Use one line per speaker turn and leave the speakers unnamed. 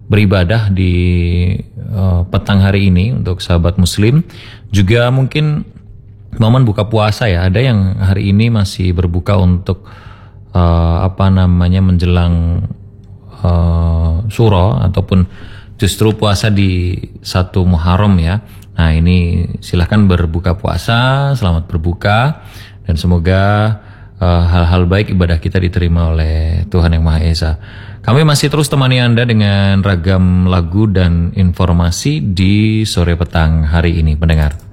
beribadah di petang hari ini untuk sahabat muslim. Juga mungkin momen buka puasa ya, ada yang hari ini masih berbuka untuk menjelang suro ataupun justru puasa di 1 Muharram ya. Nah ini silahkan berbuka puasa, selamat berbuka, dan semoga hal-hal baik ibadah kita diterima oleh Tuhan Yang Maha Esa. Kami masih terus temani Anda dengan ragam lagu dan informasi di sore petang hari ini, pendengar.